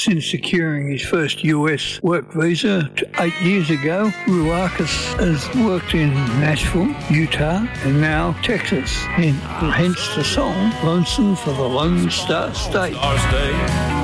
Since securing his first US work visa 8 years ago, Ruakis has worked in Nashville, Utah, and now Texas. Hence the song Lonesome for the Lone Star State.